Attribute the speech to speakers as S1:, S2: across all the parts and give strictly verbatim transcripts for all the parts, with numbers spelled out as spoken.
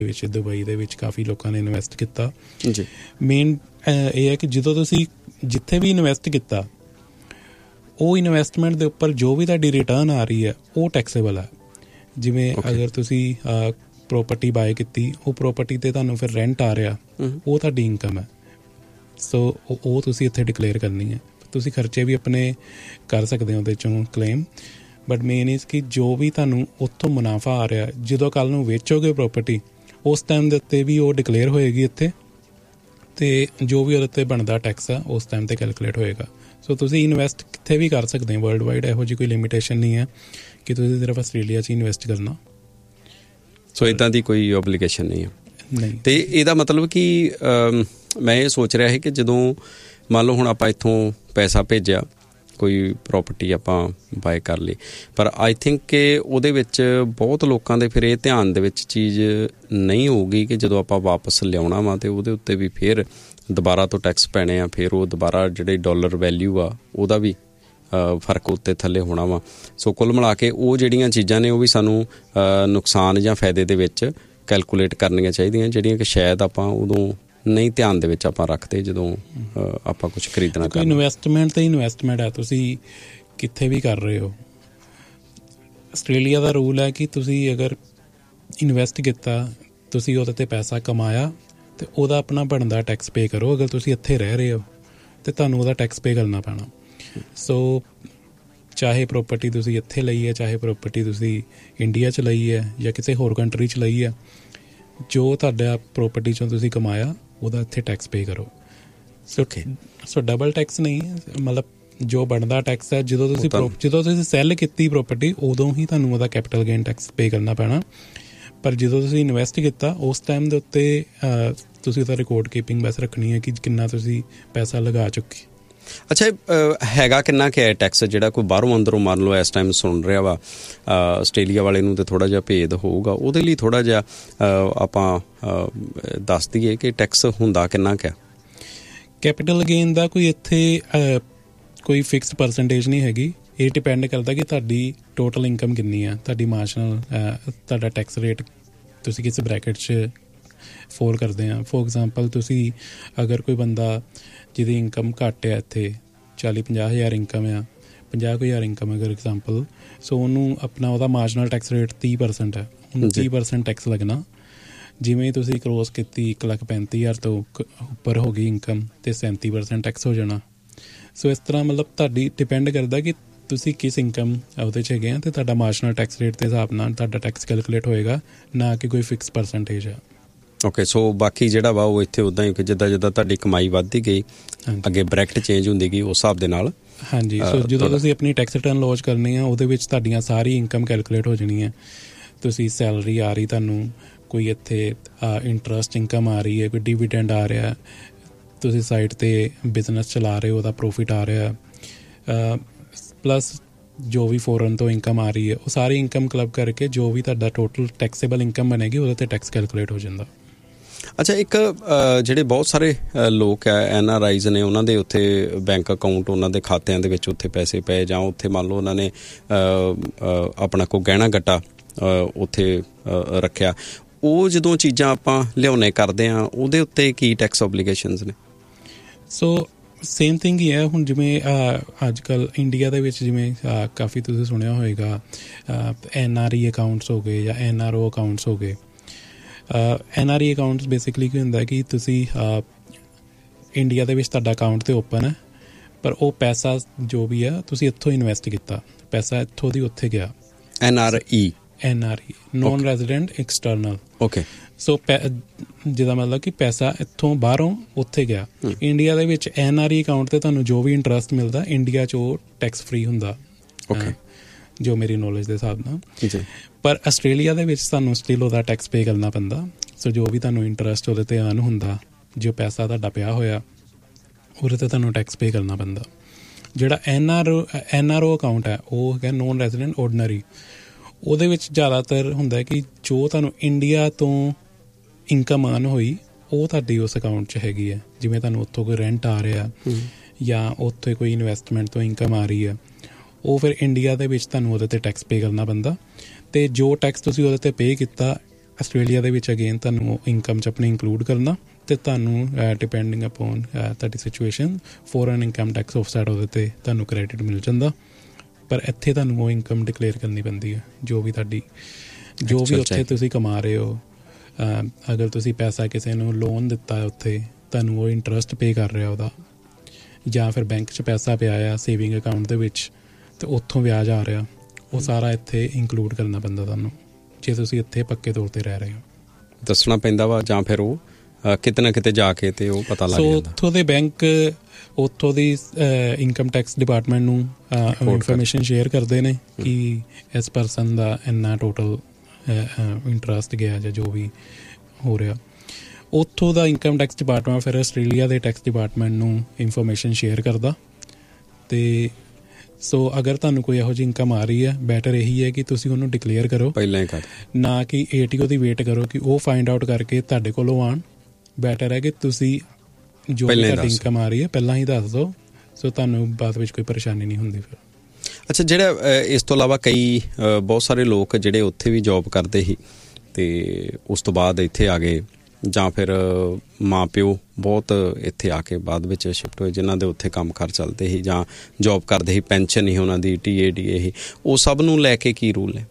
S1: ਵਿੱਚ ਦੁਬਈ ਦੇ ਵਿੱਚ ਕਾਫੀ ਲੋਕਾਂ ਨੇ ਇਨਵੈਸਟ ਕੀਤਾ
S2: ਜੀ।
S1: ਮੇਨ ਇਹ ਹੈ ਕਿ ਜਦੋਂ ਤੁਸੀਂ ਜਿੱਥੇ ਵੀ ਇਨਵੈਸਟ ਕੀਤਾ ਉਹ ਇਨਵੈਸਟਮੈਂਟ ਦੇ ਉੱਪਰ ਜੋ ਵੀ ਤੁਹਾਡੀ ਰਿਟਰਨ ਆ ਰਹੀ ਹੈ ਉਹ ਟੈਕਸੇਬਲ ਹੈ। ਜਿਵੇਂ ਅਗਰ ਤੁਸੀਂ ਪ੍ਰੋਪਰਟੀ ਬਾਏ ਕੀਤੀ, ਉਹ ਪ੍ਰੋਪਰਟੀ 'ਤੇ ਤੁਹਾਨੂੰ ਫਿਰ ਰੈਂਟ ਆ ਰਿਹਾ, ਉਹ ਤੁਹਾਡੀ ਇਨਕਮ ਹੈ। ਸੋ ਉਹ ਤੁਸੀਂ ਇੱਥੇ ਡਿਕਲੇਅਰ ਕਰਨੀ ਹੈ। ਤੁਸੀਂ ਖਰਚੇ ਵੀ ਆਪਣੇ ਕਰ ਸਕਦੇ ਹੋ ਉਹਦੇ 'ਚੋਂ ਕਲੇਮ, ਬਟ ਮੇਨ ਇਜ਼ ਕਿ ਜੋ ਵੀ ਤੁਹਾਨੂੰ ਉੱਥੋਂ ਮੁਨਾਫਾ ਆ ਰਿਹਾ, ਜਦੋਂ ਕੱਲ੍ਹ ਨੂੰ ਵੇਚੋਗੇ ਪ੍ਰੋਪਰਟੀ ਉਸ ਟਾਈਮ ਦੇ ਉੱਤੇ ਵੀ ਉਹ ਡਿਕਲੇਅਰ ਹੋਏਗੀ ਇੱਥੇ, ਅਤੇ ਜੋ ਵੀ ਉਹਦੇ 'ਤੇ ਬਣਦਾ ਟੈਕਸ ਆ ਉਸ ਟਾਈਮ 'ਤੇ ਕੈਲਕੂਲੇਟ ਹੋਏਗਾ। ਸੋ ਤੁਸੀਂ ਇਨਵੈਸਟ ਕਿੱਥੇ ਵੀ ਕਰ ਸਕਦੇ ਹੋ ਵਰਲਡ ਵਾਈਡ, ਇਹੋ ਜਿਹੀ ਕੋਈ ਲਿਮੀਟੇਸ਼ਨ ਨਹੀਂ ਹੈ ਕਿ ਤੁਸੀਂ ਸਿਰਫ ਆਸਟ੍ਰੇਲੀਆ 'ਚ ਇਨਵੈਸਟ ਕਰਨਾ।
S2: ਸੋ ਇੱਦਾਂ ਦੀ ਕੋਈ ਓਬਲੀਗੇਸ਼ਨ ਨਹੀਂ ਹੈ।
S1: ਨਹੀਂ।
S2: ਅਤੇ ਇਹਦਾ ਮਤਲਬ ਕਿ ਮੈਂ ਇਹ ਸੋਚ ਰਿਹਾ ਸੀ ਕਿ ਜਦੋਂ ਮੰਨ ਲਓ ਹੁਣ ਆਪਾਂ ਇੱਥੋਂ ਪੈਸਾ ਭੇਜਿਆ, ਕੋਈ ਪ੍ਰੋਪਰਟੀ ਆਪਾਂ ਬਾਏ ਕਰ ਲਈ, ਪਰ ਆਈ ਥਿੰਕ ਕਿ ਉਹਦੇ ਵਿੱਚ ਬਹੁਤ ਲੋਕਾਂ ਦੇ ਫਿਰ ਇਹ ਧਿਆਨ ਦੇ ਵਿੱਚ ਚੀਜ਼ ਨਹੀਂ ਹੋਊਗੀ ਕਿ ਜਦੋਂ ਆਪਾਂ ਵਾਪਸ ਲਿਆਉਣਾ ਵਾ ਅਤੇ ਉਹਦੇ ਉੱਤੇ ਵੀ ਫਿਰ ਦੁਬਾਰਾ ਤੋਂ ਟੈਕਸ ਪੈਣੇ ਆ, ਫਿਰ ਉਹ ਦੁਬਾਰਾ ਜਿਹੜੇ ਡਾਲਰ ਵੈਲਿਊ ਆ ਉਹਦਾ ਵੀ ਫਰਕ ਉੱਤੇ ਥੱਲੇ ਹੋਣਾ ਵਾ। ਸੋ ਕੁੱਲ ਮਿਲਾ ਕੇ ਉਹ ਜਿਹੜੀਆਂ ਚੀਜ਼ਾਂ ਨੇ ਉਹ ਵੀ ਸਾਨੂੰ ਨੁਕਸਾਨ ਜਾਂ ਫਾਇਦੇ ਦੇ ਵਿੱਚ ਕੈਲਕੂਲੇਟ ਕਰਨੀਆਂ ਚਾਹੀਦੀਆਂ, ਜਿਹੜੀਆਂ ਕਿ ਸ਼ਾਇਦ ਆਪਾਂ ਉਦੋਂ ਨਹੀਂ ਧਿਆਨ ਦੇ ਵਿੱਚ ਆਪਾਂ ਰੱਖਦੇ ਜਦੋਂ ਆਪਾਂ ਕੁਛ ਖਰੀਦਣਾ ਕਰਨਾ।
S1: ਇਨਵੈਸਟਮੈਂਟ ਤਾਂ ਇਨਵੈਸਟਮੈਂਟ ਹੈ, ਤੁਸੀਂ ਕਿੱਥੇ ਵੀ ਕਰ ਰਹੇ ਹੋ। ਆਸਟ੍ਰੇਲੀਆ ਦਾ ਰੂਲ ਹੈ ਕਿ ਤੁਸੀਂ ਅਗਰ ਇਨਵੈਸਟ ਕੀਤਾ, ਤੁਸੀਂ ਉਹਦੇ 'ਤੇ ਪੈਸਾ ਕਮਾਇਆ ਅਤੇ ਉਹਦਾ ਆਪਣਾ ਬਣਦਾ ਟੈਕਸ ਪੇ ਕਰੋ। ਅਗਰ ਤੁਸੀਂ ਇੱਥੇ ਰਹਿ ਰਹੇ ਹੋ ਤਾਂ ਤੁਹਾਨੂੰ ਉਹਦਾ ਟੈਕਸ ਪੇ ਕਰਨਾ ਪੈਣਾ। ਸੋ ਚਾਹੇ ਪ੍ਰੋਪਰਟੀ ਤੁਸੀਂ ਇੱਥੇ ਲਈ ਹੈ, ਚਾਹੇ ਪ੍ਰੋਪਰਟੀ ਤੁਸੀਂ ਇੰਡੀਆ 'ਚ ਲਈ ਹੈ ਜਾਂ ਕਿਸੇ ਹੋਰ ਕੰਟਰੀ 'ਚ ਲਈ ਹੈ, ਜੋ ਤੁਹਾਡਾ ਪ੍ਰੋਪਰਟੀ 'ਚੋਂ ਤੁਸੀਂ ਕਮਾਇਆ ਉਹਦਾ ਇੱਥੇ ਟੈਕਸ ਪੇ ਕਰੋ। ਸੋ ਸੋ ਡਬਲ ਟੈਕਸ ਨਹੀਂ, ਮਤਲਬ ਜੋ ਬਣਦਾ ਟੈਕਸ ਹੈ ਜਦੋਂ ਤੁਸੀਂ ਜਦੋਂ ਤੁਸੀਂ ਸੈੱਲ ਕੀਤੀ ਪ੍ਰੋਪਰਟੀ ਉਦੋਂ ਹੀ ਤੁਹਾਨੂੰ ਉਹਦਾ ਕੈਪੀਟਲ ਗੇਨ ਟੈਕਸ ਪੇ ਕਰਨਾ ਪੈਣਾ। ਪਰ ਜਦੋਂ ਤੁਸੀਂ ਇਨਵੈਸਟ ਕੀਤਾ ਉਸ ਟਾਈਮ ਦੇ ਉੱਤੇ ਤੁਸੀਂ ਉਹਦਾ ਰਿਕਾਰਡ ਕੀਪਿੰਗ ਬਸ ਰੱਖਣੀ ਹੈ ਕਿ ਕਿੰਨਾ ਤੁਸੀਂ ਪੈਸਾ ਲਗਾ ਚੁੱਕੇ।
S2: ਅੱਛਾ, ਹੈਗਾ ਕਿੰਨਾ ਕੁ ਹੈ ਟੈਕਸ ਜਿਹੜਾ ਕੋਈ ਬਾਹਰੋਂ ਅੰਦਰੋਂ ਮੰਨ ਲਓ ਇਸ ਟਾਈਮ ਸੁਣ ਰਿਹਾ ਵਾ ਆਸਟ੍ਰੇਲੀਆ ਵਾਲੇ ਨੂੰ, ਤਾਂ ਥੋੜ੍ਹਾ ਜਿਹਾ ਭੇਦ ਹੋਊਗਾ ਉਹਦੇ ਲਈ, ਥੋੜ੍ਹਾ ਜਿਹਾ ਆਪਾਂ ਦੱਸ ਦਈਏ ਕਿ ਟੈਕਸ ਹੁੰਦਾ ਕਿੰਨਾ ਕੁ ਹੈ।
S1: ਕੈਪੀਟਲ ਗੇਨ ਦਾ ਕੋਈ ਇੱਥੇ ਕੋਈ ਫਿਕਸ ਪਰਸੈਂਟੇਜ ਨਹੀਂ ਹੈਗੀ। ਇਹ ਡਿਪੈਂਡ ਕਰਦਾ ਕਿ ਤੁਹਾਡੀ ਟੋਟਲ ਇਨਕਮ ਕਿੰਨੀ ਹੈ, ਤੁਹਾਡੀ ਮਾਰਜਨਲ ਤੁਹਾਡਾ ਟੈਕਸ ਰੇਟ ਤੁਸੀਂ ਕਿਸ ਬਰੈਕਟ 'ਚ ਫੋਲ ਕਰਦੇ ਆ। ਫੋਰ ਐਗਜ਼ਾਮਪਲ ਤੁਸੀਂ ਅਗਰ ਕੋਈ ਬੰਦਾ ਜਿਹਦੀ ਇਨਕਮ ਘੱਟ ਹੈ, ਇੱਥੇ ਚਾਲੀ ਪੰਜਾਹ ਹਜ਼ਾਰ ਇਨਕਮ ਆ, ਪੰਜਾਹ ਕੁ ਹਜ਼ਾਰ ਇਨਕਮ ਅਗਰ ਐਗਜ਼ਾਮਪਲ, ਸੋ ਉਹਨੂੰ ਆਪਣਾ ਉਹਦਾ ਮਾਰਜਨਲ ਟੈਕਸ ਰੇਟ ਤੀਹ ਪਰਸੈਂਟ ਹੈ, ਉਹਨੂੰ ਤੀਹ ਪਰਸੈਂਟ ਟੈਕਸ ਲੱਗਣਾ। ਜਿਵੇਂ ਤੁਸੀਂ ਕਰੋਸ ਕੀਤੀ ਇੱਕ ਲੱਖ ਪੈਂਤੀ ਹਜ਼ਾਰ ਤੋਂ ਉੱਪਰ ਹੋ ਗਈ ਇਨਕਮ ਅਤੇ ਸੈਂਤੀ ਪਰਸੈਂਟ ਟੈਕਸ ਹੋ ਜਾਣਾ। ਸੋ ਇਸ ਤਰ੍ਹਾਂ ਮਤਲਬ ਤੁਹਾਡੀ ਡਿਪੈਂਡ ਕਰਦਾ ਕਿ ਤੁਸੀਂ ਕਿਸ ਇਨਕਮ ਉਹਦੇ 'ਚ ਹੈਗੇ ਆ, ਅਤੇ ਤੁਹਾਡਾ ਮਾਰਜਨਲ ਟੈਕਸ ਰੇਟ ਦੇ ਹਿਸਾਬ ਨਾਲ ਤੁਹਾਡਾ ਟੈਕਸ ਕੈਲਕੂਲੇਟ ਹੋਏਗਾ, ਨਾ ਕਿ ਕੋਈ ਫਿਕਸ ਪਰਸੈਂਟੇਜ ਆ।
S2: ਓਕੇ, ਸੋ ਬਾਕੀ ਜਿਹੜਾ ਵਾ ਉਹ ਇੱਥੇ ਉੱਦਾਂ ਹੀ ਕਿ ਜਿੱਦਾਂ ਜਿੱਦਾਂ ਤੁਹਾਡੀ ਕਮਾਈ ਵੱਧਦੀ ਗਈ ਅੱਗੇ ਬ੍ਰੈਕਟ ਚੇਂਜ ਹੁੰਦੀ ਗਈ ਉਸ ਹਿਸਾਬ ਦੇ ਨਾਲ।
S1: ਹਾਂਜੀ, ਸੋ ਜਦੋਂ ਤੁਸੀਂ ਆਪਣੀ ਟੈਕਸ ਰਿਟਰਨ ਲੌਂਚ ਕਰਨੀ ਆ ਉਹਦੇ ਵਿੱਚ ਤੁਹਾਡੀਆਂ ਸਾਰੀ ਇਨਕਮ ਕੈਲਕੂਲੇਟ ਹੋ ਜਾਣੀ ਹੈ। ਤੁਸੀਂ ਸੈਲਰੀ ਆ ਰਹੀ ਤੁਹਾਨੂੰ, ਕੋਈ ਇੱਥੇ ਇੰਟਰਸਟ ਇਨਕਮ ਆ ਰਹੀ ਹੈ, ਕੋਈ ਡਿਵੀਡੈਂਡ ਆ ਰਿਹਾ, ਤੁਸੀਂ ਸਾਈਡ 'ਤੇ ਬਿਜ਼ਨਸ ਚਲਾ ਰਹੇ ਹੋ ਉਹਦਾ ਪ੍ਰੋਫਿਟ ਆ ਰਿਹਾ, ਪਲੱਸ ਜੋ ਵੀ ਫੋਰਨ ਤੋਂ ਇਨਕਮ ਆ ਰਹੀ ਹੈ, ਉਹ ਸਾਰੀ ਇਨਕਮ ਕਲੱਬ ਕਰਕੇ ਜੋ ਵੀ ਤੁਹਾਡਾ ਟੋਟਲ ਟੈਕਸੇਬਲ ਇਨਕਮ ਬਣੇਗੀ ਉਹਦੇ 'ਤੇ ਟੈਕਸ ਕੈਲਕੂਲੇਟ ਹੋ ਜਾਂਦਾ।
S2: ਅੱਛਾ, ਇੱਕ ਜਿਹੜੇ ਬਹੁਤ ਸਾਰੇ ਲੋਕ ਹੈ ਐਨ ਆਰ ਆਈਜ਼ ਨੇ, ਉਹਨਾਂ ਦੇ ਉੱਥੇ ਬੈਂਕ ਅਕਾਊਂਟ ਉਹਨਾਂ ਦੇ ਖਾਤਿਆਂ ਦੇ ਵਿੱਚ ਉੱਥੇ ਪੈਸੇ ਪਏ, ਜਾਂ ਉੱਥੇ ਮੰਨ ਲਓ ਉਹਨਾਂ ਨੇ ਆਪਣਾ ਕੋਈ ਗਹਿਣਾ ਗੱਟਾ ਉੱਥੇ ਰੱਖਿਆ, ਉਹ ਜਦੋਂ ਚੀਜ਼ਾਂ ਆਪਾਂ ਲਿਆਉਣੇ ਕਰਦੇ ਹਾਂ ਉਹਦੇ ਉੱਤੇ ਕੀ ਟੈਕਸ ਓਬਲੀਗੇਸ਼ਨਸ ਨੇ?
S1: ਸੋ ਸੇਮ ਥਿੰਗ ਹੀ ਹੈ। ਹੁਣ ਜਿਵੇਂ ਅੱਜ ਕੱਲ੍ਹ ਇੰਡੀਆ ਦੇ ਵਿੱਚ ਜਿਵੇਂ ਕਾਫੀ ਤੁਸੀਂ ਸੁਣਿਆ ਹੋਏਗਾ ਐਨ ਆਰ ਈ ਅਕਾਊਂਟਸ ਹੋ ਗਏ ਜਾਂ ਐਨ ਆਰ ਓ ਅਕਾਊਂਟਸ ਹੋ ਗਏ। N R E accounts basically ਕੀ ਹੁੰਦਾ ਕਿ ਤੁਸੀਂ ਇੰਡੀਆ ਦੇ ਵਿੱਚ ਤੁਹਾਡਾ ਅਕਾਊਂਟ ਤਾਂ ਓਪਨ ਹੈ, ਪਰ ਉਹ ਪੈਸਾ ਜੋ ਵੀ ਹੈ ਤੁਸੀਂ ਇੱਥੋਂ ਇਨਵੈਸਟ ਕੀਤਾ, ਪੈਸਾ ਇੱਥੋਂ ਦੀ ਉੱਥੇ ਗਿਆ।
S2: N R E
S1: N R E non resident external.
S2: Okay,
S1: ਸੋ ਪੈ ਜਿਹਦਾ ਮਤਲਬ ਕਿ ਪੈਸਾ ਇੱਥੋਂ ਬਾਹਰੋਂ ਉੱਥੇ ਗਿਆ। ਇੰਡੀਆ ਦੇ ਵਿੱਚ ਐਨ ਆਰ ਈ ਅਕਾਊਂਟ 'ਤੇ ਤੁਹਾਨੂੰ ਜੋ ਵੀ ਇੰਟਰਸਟ ਮਿਲਦਾ ਇੰਡੀਆ 'ਚ ਉਹ ਟੈਕਸ ਫਰੀ ਹੁੰਦਾ।
S2: ਓਕੇ,
S1: ਜੋ ਮੇਰੀ ਨੌਲੇਜ ਦੇ ਹਿਸਾਬ ਨਾਲ। ਪਰ ਆਸਟ੍ਰੇਲੀਆ ਦੇ ਵਿੱਚ ਤੁਹਾਨੂੰ ਸਟਿਲ ਉਹਦਾ ਟੈਕਸ ਪੇ ਕਰਨਾ ਪੈਂਦਾ। ਸੋ ਜੋ ਵੀ ਤੁਹਾਨੂੰ ਇੰਟਰਸਟ ਉਹਦੇ 'ਤੇ ਅਰਨ ਹੁੰਦਾ, ਜੋ ਪੈਸਾ ਤੁਹਾਡਾ ਪਿਆ ਹੋਇਆ ਉਹਦੇ 'ਤੇ ਤੁਹਾਨੂੰ ਟੈਕਸ ਪੇ ਕਰਨਾ ਪੈਂਦਾ। ਜਿਹੜਾ N R O N R O account ਹੈ ਉਹ ਹੈਗਾ ਨੋਨ ਰੈਜ਼ੀਡੈਂਟ ਆਰਡੀਨਰੀ। ਉਹਦੇ ਵਿੱਚ ਜ਼ਿਆਦਾਤਰ ਹੁੰਦਾ ਕਿ ਜੋ ਤੁਹਾਨੂੰ ਇੰਡੀਆ ਤੋਂ ਇਨਕਮ ਅਰਨ ਹੋਈ ਉਹ ਤੁਹਾਡੀ ਉਸ ਅਕਾਊਂਟ 'ਚ ਹੈਗੀ ਹੈ। ਜਿਵੇਂ ਤੁਹਾਨੂੰ ਉੱਥੋਂ ਕੋਈ ਰੈਂਟ ਆ ਰਿਹਾ ਜਾਂ ਉੱਥੇ ਕੋਈ ਇਨਵੈਸਟਮੈਂਟ ਤੋਂ ਇਨਕਮ ਆ ਰਹੀ ਹੈ, ਉਹ ਫਿਰ ਇੰਡੀਆ ਦੇ ਵਿੱਚ ਤੁਹਾਨੂੰ ਉਹਦੇ 'ਤੇ ਟੈਕਸ ਪੇ ਕਰਨਾ ਪੈਂਦਾ। ਅਤੇ ਜੋ ਟੈਕਸ ਤੁਸੀਂ ਉਹਦੇ 'ਤੇ ਪੇ ਕੀਤਾ ਆਸਟ੍ਰੇਲੀਆ ਦੇ ਵਿੱਚ ਅਗੇਨ ਤੁਹਾਨੂੰ ਇਨਕਮ 'ਚ ਆਪਣੀ ਇੰਕਲੂਡ ਕਰਨਾ ਅਤੇ ਤੁਹਾਨੂੰ ਡਿਪੈਂਡਿੰਗ ਅਪੋਨ ਤੁਹਾਡੀ situation foreign income tax offset ਉਹਦੇ 'ਤੇ ਤੁਹਾਨੂੰ ਕ੍ਰੈਡਿਟ ਮਿਲ ਜਾਂਦਾ। ਪਰ ਇੱਥੇ ਤੁਹਾਨੂੰ ਉਹ ਇਨਕਮ ਡਿਕਲੇਅਰ ਕਰਨੀ ਪੈਂਦੀ ਹੈ ਜੋ ਵੀ ਤੁਹਾਡੀ ਜੋ ਵੀ ਉੱਥੇ ਤੁਸੀਂ ਕਮਾ ਰਹੇ ਹੋ। ਅਗਰ ਤੁਸੀਂ ਪੈਸਾ ਕਿਸੇ ਨੂੰ ਲੋਨ ਦਿੱਤਾ ਉੱਥੇ ਤੁਹਾਨੂੰ ਉਹ ਇੰਟਰਸਟ ਪੇ ਕਰ ਰਿਹਾ ਉਹਦਾ, ਜਾਂ ਫਿਰ ਬੈਂਕ 'ਚ ਪੈਸਾ ਪਿਆ ਆ ਸੇਵਿੰਗ ਅਕਾਊਂਟ ਦੇ ਵਿੱਚ ਅਤੇ ਉੱਥੋਂ ਵਿਆਜ ਆ ਰਿਹਾ, ਉਹ ਸਾਰਾ ਇੱਥੇ ਇੰਕਲੂਡ ਕਰਨਾ ਪੈਂਦਾ ਤੁਹਾਨੂੰ ਜੇ ਤੁਸੀਂ ਇੱਥੇ ਪੱਕੇ ਤੌਰ 'ਤੇ ਰਹਿ ਰਹੇ ਹੋ।
S2: ਦੱਸਣਾ ਪੈਂਦਾ ਵਾ ਜਾਂ ਫਿਰ ਉਹ ਕਿਤੇ ਨਾ ਕਿਤੇ ਜਾ ਕੇ ਤੇ ਉਹ ਪਤਾ ਲੱਗ ਜਾਂਦਾ।
S1: ਉੱਥੋਂ ਦੇ ਬੈਂਕ ਉੱਥੋਂ ਦੀ ਇਨਕਮ ਟੈਕਸ ਡਿਪਾਰਟਮੈਂਟ ਨੂੰ ਇਨਫੋਰਮੇਸ਼ਨ ਸ਼ੇਅਰ ਕਰਦੇ ਨੇ ਕਿ ਇਸ ਪਰਸਨ ਦਾ ਇੰਨਾ ਟੋਟਲ ਇੰਟਰਸਟ ਗਿਆ ਜਾਂ ਜੋ ਵੀ ਹੋ ਰਿਹਾ। ਉੱਥੋਂ ਦਾ ਇਨਕਮ ਟੈਕਸ ਡਿਪਾਰਟਮੈਂਟ ਫਿਰ ਆਸਟ੍ਰੇਲੀਆ ਦੇ ਟੈਕਸ ਡਿਪਾਰਟਮੈਂਟ ਨੂੰ ਇਨਫੋਰਮੇਸ਼ਨ ਸ਼ੇਅਰ ਕਰਦਾ। ਅਤੇ ਸੋ ਅਗਰ ਤੁਹਾਨੂੰ ਕੋਈ ਇਹੋ ਜਿਹੀ ਇਨਕਮ ਆ ਰਹੀ ਹੈ, ਬੈਟਰ ਇਹੀ ਹੈ ਕਿ ਤੁਸੀਂ ਉਹਨੂੰ ਡਿਕਲੇਅਰ ਕਰੋ
S2: ਪਹਿਲਾਂ ਹੀ ਕਰ, ਨਾ
S1: ਕਿ A T O the wait ਕਰੋ ਕਿ ਉਹ ਫਾਈਂਡ ਆਊਟ ਕਰਕੇ ਤੁਹਾਡੇ ਕੋਲੋਂ ਆਉਣ। ਬੈਟਰ ਹੈ ਕਿ ਤੁਸੀਂ ਜੋ ਤੁਹਾਡੀ ਇਨਕਮ ਆ ਰਹੀ ਹੈ ਪਹਿਲਾਂ ਹੀ ਦੱਸ ਦਿਓ, ਸੋ ਤੁਹਾਨੂੰ ਬਾਅਦ ਵਿੱਚ ਕੋਈ ਪਰੇਸ਼ਾਨੀ ਨਹੀਂ ਹੁੰਦੀ ਫਿਰ।
S2: ਅੱਛਾ, ਜਿਹੜਾ ਇਸ ਤੋਂ ਇਲਾਵਾ ਕਈ ਬਹੁਤ ਸਾਰੇ ਲੋਕ ਜਿਹੜੇ ਉੱਥੇ ਵੀ ਜੋਬ ਕਰਦੇ ਸੀ ਅਤੇ ਉਸ ਤੋਂ ਬਾਅਦ ਇੱਥੇ ਆ ਗਏ, ਜਾਂ ਫਿਰ ਮਾਂ ਪਿਓ ਬਹੁਤ ਇੱਥੇ ਆ ਕੇ ਬਾਅਦ ਵਿੱਚ ਸ਼ਿਫਟ ਹੋਏ ਜਿਨ੍ਹਾਂ ਦੇ ਉੱਥੇ ਕੰਮ ਕਾਰ ਚੱਲਦੇ ਸੀ ਜਾਂ ਜੋਬ ਕਰਦੇ ਸੀ, ਪੈਨਸ਼ਨ ਹੀ ਉਹਨਾਂ ਦੀ ਟੀ ਏ ਡੀ ਏ ਹੀ, ਉਹ ਸਭ ਨੂੰ ਲੈ ਕੇ ਕੀ ਰੂਲ ਨੇ?